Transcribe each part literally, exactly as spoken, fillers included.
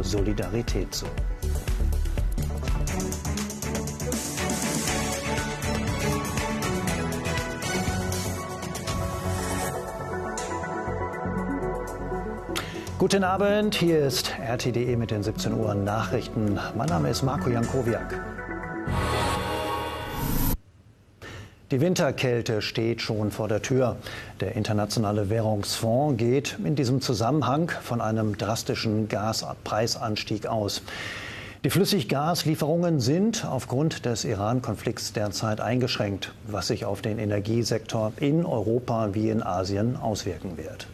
Solidarität zu. Guten Abend, hier ist R T D E mit den siebzehn Uhr Nachrichten. Mein Name ist Marco Jankowiak. Die Winterkälte steht schon vor der Tür. Der Internationale Währungsfonds geht in diesem Zusammenhang von einem drastischen Gaspreisanstieg aus. Die Flüssiggaslieferungen sind aufgrund des Iran-Konflikts derzeit eingeschränkt, was sich auf den Energiesektor in Europa wie in Asien auswirken wird.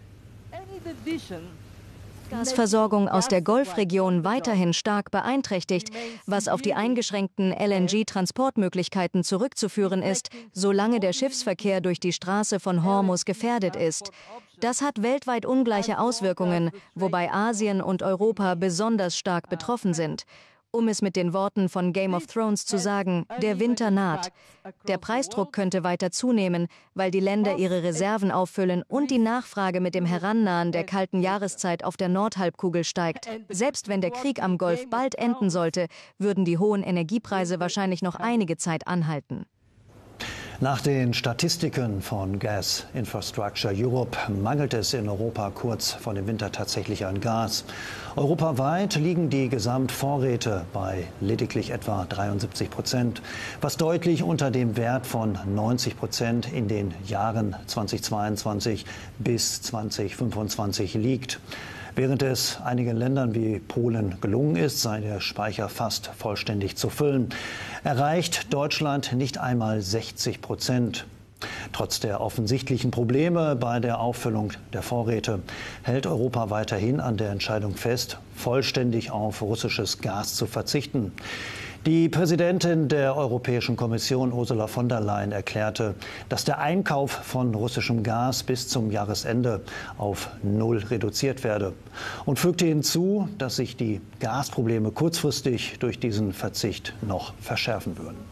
Gasversorgung aus der Golfregion weiterhin stark beeinträchtigt, was auf die eingeschränkten L N G-Transportmöglichkeiten zurückzuführen ist, solange der Schiffsverkehr durch die Straße von Hormuz gefährdet ist. Das hat weltweit ungleiche Auswirkungen, wobei Asien und Europa besonders stark betroffen sind. Um es mit den Worten von Game of Thrones zu sagen, der Winter naht. Der Preisdruck könnte weiter zunehmen, weil die Länder ihre Reserven auffüllen und die Nachfrage mit dem Herannahen der kalten Jahreszeit auf der Nordhalbkugel steigt. Selbst wenn der Krieg am Golf bald enden sollte, würden die hohen Energiepreise wahrscheinlich noch einige Zeit anhalten. Nach den Statistiken von Gas Infrastructure Europe mangelt es in Europa kurz vor dem Winter tatsächlich an Gas. Europaweit liegen die Gesamtvorräte bei lediglich etwa dreiundsiebzig Prozent, was deutlich unter dem Wert von neunzig Prozent in den Jahren zweitausendzweiundzwanzig bis zweitausendfünfundzwanzig liegt. Während es einigen Ländern wie Polen gelungen ist, sei der Speicher fast vollständig zu füllen, erreicht Deutschland nicht einmal sechzig Prozent. Trotz der offensichtlichen Probleme bei der Auffüllung der Vorräte hält Europa weiterhin an der Entscheidung fest, vollständig auf russisches Gas zu verzichten. Die Präsidentin der Europäischen Kommission, Ursula von der Leyen, erklärte, dass der Einkauf von russischem Gas bis zum Jahresende auf Null reduziert werde und fügte hinzu, dass sich die Gasprobleme kurzfristig durch diesen Verzicht noch verschärfen würden.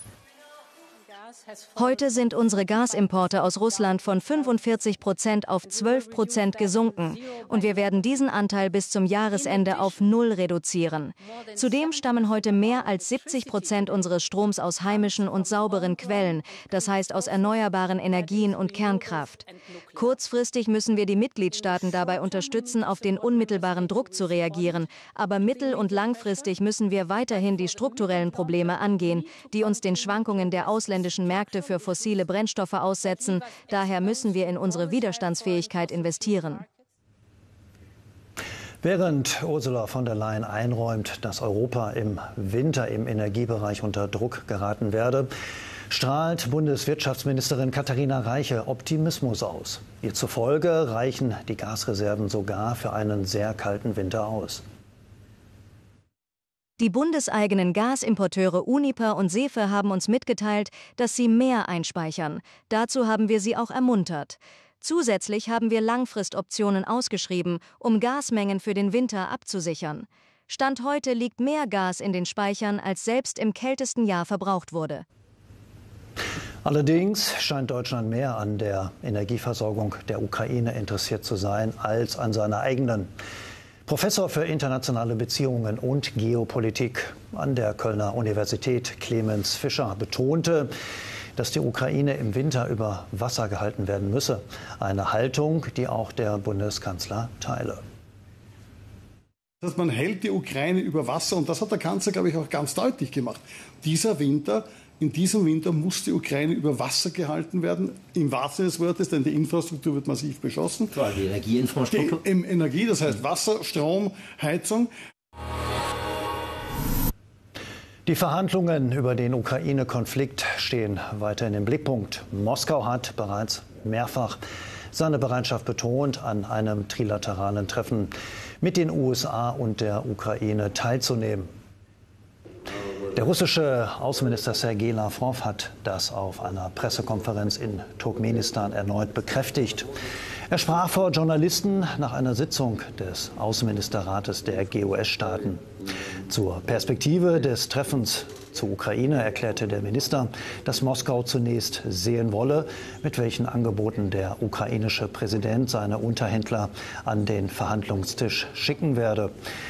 Heute sind unsere Gasimporte aus Russland von fünfundvierzig Prozent auf zwölf Prozent gesunken und wir werden diesen Anteil bis zum Jahresende auf Null reduzieren. Zudem stammen heute mehr als siebzig Prozent unseres Stroms aus heimischen und sauberen Quellen, das heißt aus erneuerbaren Energien und Kernkraft. Kurzfristig müssen wir die Mitgliedstaaten dabei unterstützen, auf den unmittelbaren Druck zu reagieren, aber mittel- und langfristig müssen wir weiterhin die strukturellen Probleme angehen, die uns den Schwankungen der ausländischen Märkte für fossile Brennstoffe aussetzen. Daher müssen wir in unsere Widerstandsfähigkeit investieren. Während Ursula von der Leyen einräumt, dass Europa im Winter im Energiebereich unter Druck geraten werde, strahlt Bundeswirtschaftsministerin Katharina Reiche Optimismus aus. Ihr zufolge reichen die Gasreserven sogar für einen sehr kalten Winter aus. Die bundeseigenen Gasimporteure Uniper und Sefe haben uns mitgeteilt, dass sie mehr einspeichern. Dazu haben wir sie auch ermuntert. Zusätzlich haben wir Langfristoptionen ausgeschrieben, um Gasmengen für den Winter abzusichern. Stand heute liegt mehr Gas in den Speichern, als selbst im kältesten Jahr verbraucht wurde. Allerdings scheint Deutschland mehr an der Energieversorgung der Ukraine interessiert zu sein als an seiner eigenen. Professor für internationale Beziehungen und Geopolitik an der Kölner Universität Clemens Fischer betonte, dass die Ukraine im Winter über Wasser gehalten werden müsse. Eine Haltung, die auch der Bundeskanzler teile. Dass man hält die Ukraine über Wasser, und das hat der Kanzler, glaube ich, auch ganz deutlich gemacht. Dieser Winter, in diesem Winter muss die Ukraine über Wasser gehalten werden, im wahrsten Sinne des Wortes, denn die Infrastruktur wird massiv beschossen. Klar, die Energieinfrastruktur. Die Energie, das heißt Wasser, Strom, Heizung. Die Verhandlungen über den Ukraine-Konflikt stehen weiterhin im Blickpunkt. Moskau hat bereits mehrfach seine Bereitschaft betont, an einem trilateralen Treffen mit den U S A und der Ukraine teilzunehmen. Der russische Außenminister Sergei Lavrov hat das auf einer Pressekonferenz in Turkmenistan erneut bekräftigt. Er sprach vor Journalisten nach einer Sitzung des Außenministerrates der G U S-Staaten. Zur Perspektive des Treffens zur Ukraine erklärte der Minister, dass Moskau zunächst sehen wolle, mit welchen Angeboten der ukrainische Präsident seine Unterhändler an den Verhandlungstisch schicken werde.